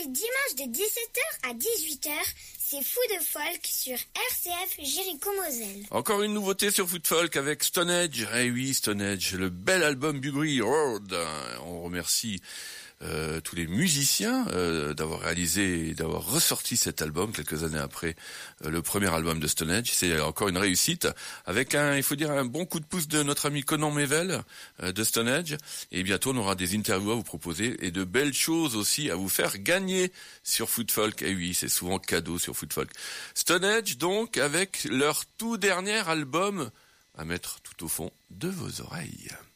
les dimanches de 17h à 18h, c'est Fou de Folk sur RCF Jéricho-Moselle. Encore une nouveauté sur Food Folk avec Stone Age. Eh oui, Stone Age, le bel album Buggery Road. On remercie tous les musiciens d'avoir réalisé et d'avoir ressorti cet album quelques années après le premier album de Stone Age. C'est encore une réussite avec il faut dire, un bon coup de pouce de notre ami Conan Mével de Stone Age. Et bientôt, on aura des interviews à vous proposer et de belles choses aussi à vous faire gagner sur Food Folk. Et oui, c'est souvent cadeau sur Food Folk. Stone Age, donc, avec leur tout dernier album à mettre tout au fond de vos oreilles.